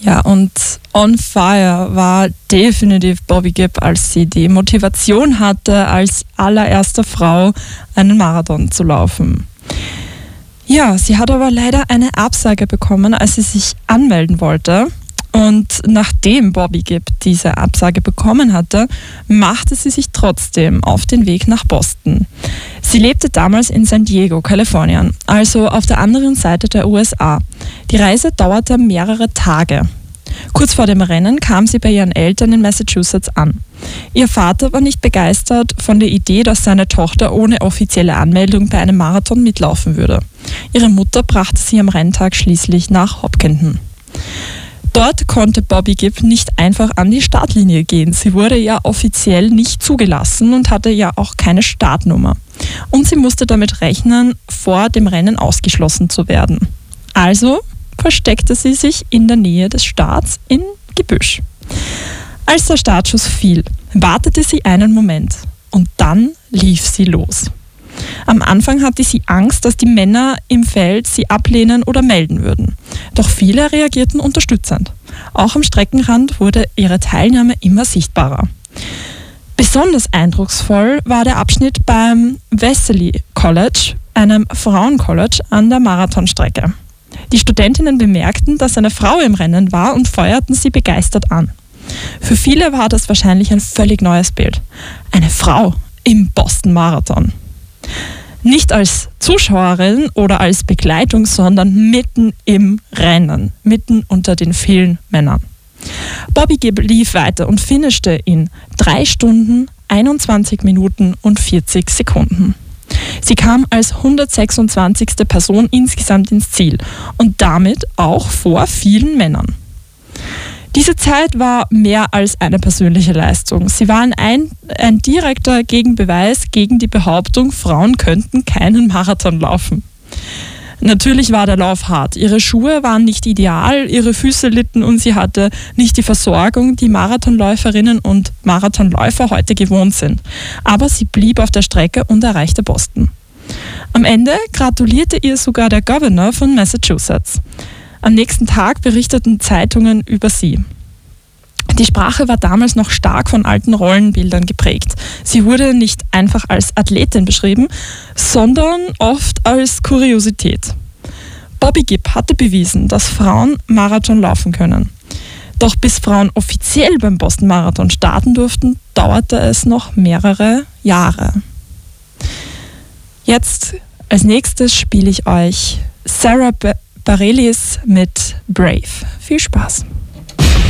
Ja, und on fire war definitiv Bobbi Gibb, als sie die Motivation hatte, als allererste Frau einen Marathon zu laufen. Ja, sie hat aber leider eine Absage bekommen, als sie sich anmelden wollte. Und nachdem Bobbi Gibb diese Absage bekommen hatte, machte sie sich trotzdem auf den Weg nach Boston. Sie lebte damals in San Diego, Kalifornien, also auf der anderen Seite der USA. Die Reise dauerte mehrere Tage. Kurz vor dem Rennen kam sie bei ihren Eltern in Massachusetts an. Ihr Vater war nicht begeistert von der Idee, dass seine Tochter ohne offizielle Anmeldung bei einem Marathon mitlaufen würde. Ihre Mutter brachte sie am Renntag schließlich nach Hopkinton. Dort konnte Bobbi Gibb nicht einfach an die Startlinie gehen. Sie wurde ja offiziell nicht zugelassen und hatte ja auch keine Startnummer. Und sie musste damit rechnen, vor dem Rennen ausgeschlossen zu werden. Also versteckte sie sich in der Nähe des Starts im Gebüsch. Als der Startschuss fiel, wartete sie einen Moment und dann lief sie los. Am Anfang hatte sie Angst, dass die Männer im Feld sie ablehnen oder melden würden. Doch viele reagierten unterstützend. Auch am Streckenrand wurde ihre Teilnahme immer sichtbarer. Besonders eindrucksvoll war der Abschnitt beim Wesley College, einem Frauencollege an der Marathonstrecke. Die Studentinnen bemerkten, dass eine Frau im Rennen war und feuerten sie begeistert an. Für viele war das wahrscheinlich ein völlig neues Bild. Eine Frau im Boston Marathon. Nicht als Zuschauerin oder als Begleitung, sondern mitten im Rennen, mitten unter den vielen Männern. Bobbi Gibb lief weiter und finishte in 3 Stunden, 21 Minuten und 40 Sekunden. Sie kam als 126. Person insgesamt ins Ziel und damit auch vor vielen Männern. Diese Zeit war mehr als eine persönliche Leistung. Sie waren ein direkter Gegenbeweis gegen die Behauptung, Frauen könnten keinen Marathon laufen. Natürlich war der Lauf hart. Ihre Schuhe waren nicht ideal, ihre Füße litten und sie hatte nicht die Versorgung, die Marathonläuferinnen und Marathonläufer heute gewohnt sind. Aber sie blieb auf der Strecke und erreichte Boston. Am Ende gratulierte ihr sogar der Gouverneur von Massachusetts. Am nächsten Tag berichteten Zeitungen über sie. Die Sprache war damals noch stark von alten Rollenbildern geprägt. Sie wurde nicht einfach als Athletin beschrieben, sondern oft als Kuriosität. Bobbi Gibb hatte bewiesen, dass Frauen Marathon laufen können. Doch bis Frauen offiziell beim Boston Marathon starten durften, dauerte es noch mehrere Jahre. Jetzt als nächstes spiele ich euch Sarah Bareilles mit Brave. Viel Spaß!